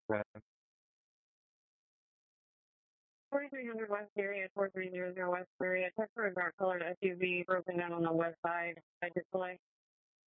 Okay. 4300 West area, 4300 West area. Check for a dark colored SUV broken down on the west side. I display.